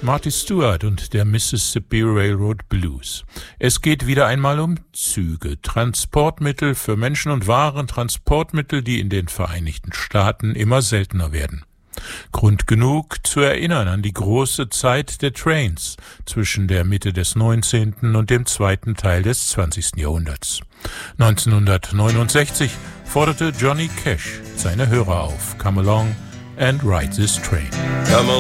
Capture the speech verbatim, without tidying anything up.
Marty Stewart und der Mississippi Railroad Blues. Es geht wieder einmal um Züge, Transportmittel für Menschen und Waren, Transportmittel, die in den Vereinigten Staaten immer seltener werden. Grund genug zu erinnern an die große Zeit der Trains zwischen der Mitte des neunzehnten und dem zweiten Teil des zwanzigsten Jahrhunderts. neunzehnhundertneunundsechzig forderte Johnny Cash seine Hörer auf: Come along and ride this train. Come